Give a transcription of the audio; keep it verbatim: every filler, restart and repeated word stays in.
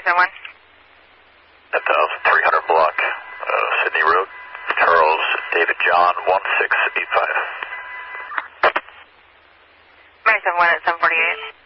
seven one. ten thousand three hundred block, uh, Sydney Road, Charles David John one six eight five. Mary seven one at seven forty-eight.